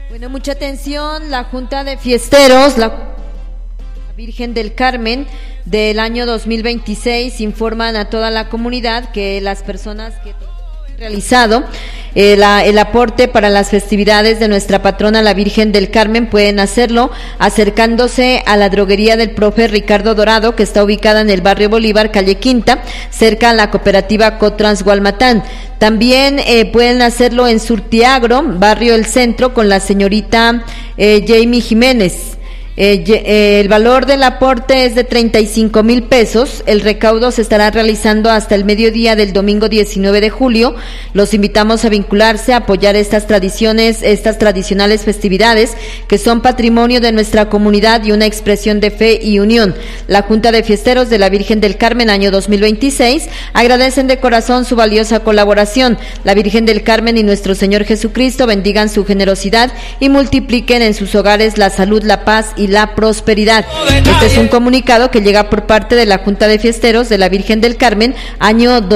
Bueno, mucha atención, la Junta de Fiesteros, la Virgen del Carmen del año 2026 informan a toda la comunidad que las personas que han realizado el aporte para las festividades de nuestra patrona la Virgen del Carmen pueden hacerlo acercándose a la droguería del profe Ricardo Dorado, que está ubicada en el barrio Bolívar, calle Quinta, cerca a la cooperativa Cotrans Gualmatán. También pueden hacerlo en Surtiagro, barrio El Centro, con la señorita Jamie Jiménez. El valor del aporte es de 35,000 pesos. El recaudo se estará realizando hasta el mediodía del domingo 19 de julio. Los invitamos a vincularse, a apoyar estas tradicionales festividades que son patrimonio de nuestra comunidad y una expresión de fe y unión. La Junta de Fiesteros de la Virgen del Carmen año 2026 agradecen de corazón su valiosa colaboración. La Virgen del Carmen y nuestro Señor Jesucristo bendigan su generosidad y multipliquen en sus hogares la salud, la paz y la prosperidad. Este es un comunicado que llega por parte de la Junta de Fiesteros de la Virgen del Carmen, año